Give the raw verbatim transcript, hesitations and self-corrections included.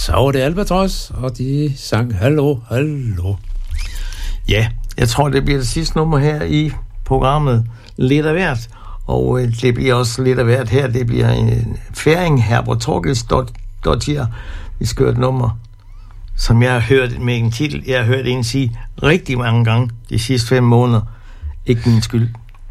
så var det Albatros, og de sang Hallo, hallo. Ja, jeg tror, det bliver det sidste nummer her i programmet Lidt af hvert. Og øh, det bliver også lidt af hvert her. Det bliver en færing, Herbert Thorkildsdottir. Vi skal høre et nummer, som jeg har hørt med en titel. Jeg har hørt en sige rigtig mange gange de sidste fem måneder. Ikke min skyld.